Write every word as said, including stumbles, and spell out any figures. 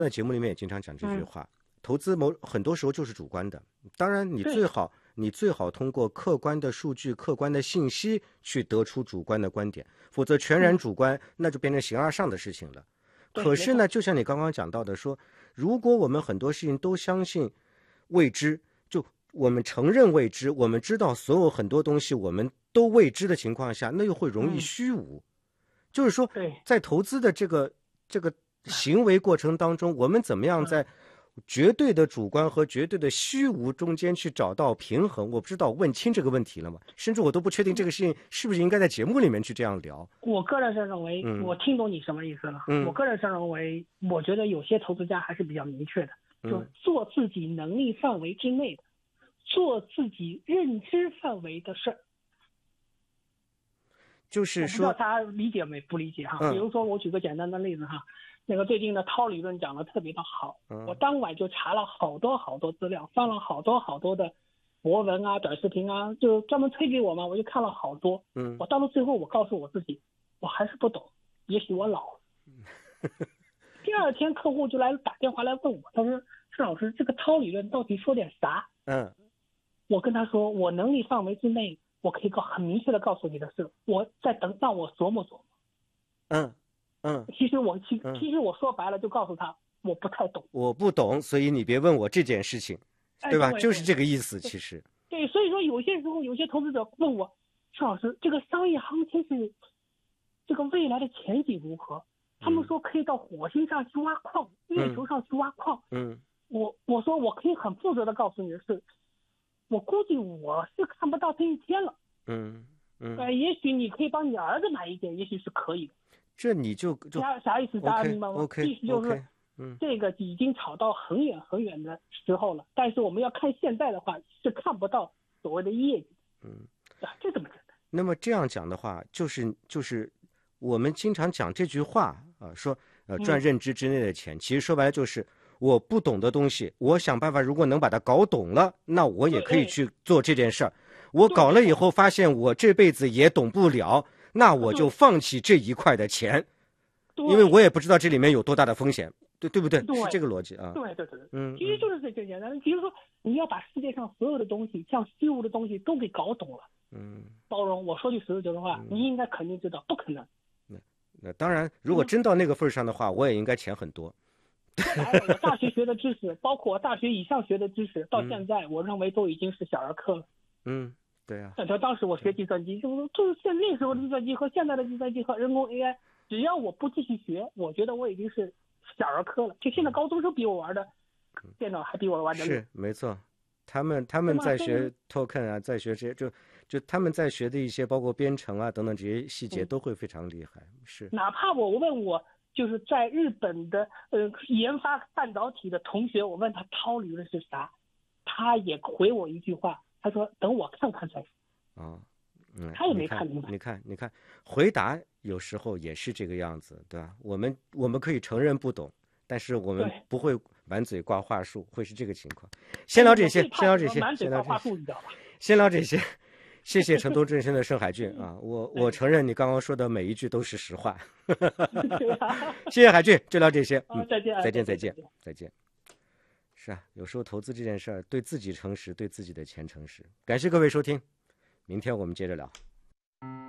在节目里面也经常讲这句话，嗯、投资某很多时候就是主观的。当然，你最好你最好通过客观的数据、客观的信息去得出主观的观点，否则全然主观，嗯、那就变成形而上的事情了。可是呢，就像你刚刚讲到的说，如果我们很多事情都相信未知，就我们承认未知，我们知道所有很多东西我们都未知的情况下，那又会容易虚无。嗯、就是说，在投资的这个这个行为过程当中，我们怎么样在绝对的主观和绝对的虚无中间去找到平衡？我不知道问清这个问题了吗？甚至我都不确定这个事情是不是应该在节目里面去这样聊。 我个人是认为，嗯、我听懂你什么意思了。嗯、我个人是认为，我觉得有些投资家还是比较明确的，嗯、就做自己能力范围之内的，做自己认知范围的事儿。 就是说， 我不知道大家理解没？不理解哈。嗯、比如说，我举个简单的例子哈。那个最近的涛理论讲的特别的好，嗯、我当晚就查了好多好多资料，翻了好多好多的博文啊、短视频啊，就专门推给我嘛，我就看了好多。嗯，我到了最后，我告诉我自己，我还是不懂，也许我老了。第二天客户就来打电话来问我，他说：“施老师，这个涛理论到底说点啥？”嗯，我跟他说，我能力范围之内，我可以告很明确的告诉你的是，我在等让我琢磨琢磨。 嗯。嗯， 其实我其其实我说白了就告诉他，我不太懂， 我不懂，所以你别问我这件事情，对吧？哎、对就是这个意思，其实。 对，所以说有些时候有些投资者问我，施老师，这个商业行情是这个未来的前景如何？他们说可以到火星上去挖矿，嗯、月球上去挖矿。嗯，我我说我可以很负责的告诉你的是，我估计我是看不到这一天了。嗯嗯，呃，也许你可以帮你儿子买一点，也许是可以的。 这你就就啥啥意思？大家明白吗？ okay, okay, 意思就是，嗯，这个已经炒到很远很远的时候了，但是我们要看现在的话，是看不到所谓的业绩。嗯，啊，就这么简单。 那么这样讲的话，就是就是我们经常讲这句话啊，说呃赚认知之内的钱，嗯、其实说白了就是我不懂的东西，我想办法，如果能把它搞懂了，那我也可以去做这件事儿。我搞了以后发现我这辈子也懂不了。那我就放弃这一块的钱，因为我也不知道这里面有多大的风险，对对不对？ 对， 是这个逻辑啊。 对对对，嗯，其实就是这这简单。比如说，你要把世界上所有的东西，像虚无的东西都给搞懂了，嗯，包容。我说句实事求是话，嗯、你应该肯定知道，不可能。 那那当然，如果真到那个份上的话，嗯、我也应该钱很多。 我大学学的知识，包括我大学以上学的知识，到现在我认为都已经是小儿科了。 嗯。对啊， 但当时我学计算机，就是就是现那时候的计算机和现在的计算机和人工 A I， 只要我不继续学，我觉得我已经是小儿科了。就现在高中生比我玩的电脑还比我玩的是没错，他们他们在学 token 啊，在学这些就就他们在学的一些包括编程啊等等这些细节都会非常厉害。嗯、是， 哪怕我问我就是在日本的呃研发半导体的同学，我问他涛理论是啥，他也回我一句话。他说：“等我看看再说。” 啊，嗯， 他也没看明白。 你看，你看，回答有时候也是这个样子，对吧？我们我们可以承认不懂，但是我们不会满嘴挂话术，会是这个情况。先聊这些，先聊这些，先聊这些，先聊这些。谢谢成都正生的盛海俊啊，我我承认你刚刚说的每一句都是实话。谢谢海俊，就聊这些。 嗯，再见， 再见，再见，再见。是啊，有时候投资这件事儿，对自己诚实，对自己的钱诚实。感谢各位收听，明天我们接着聊。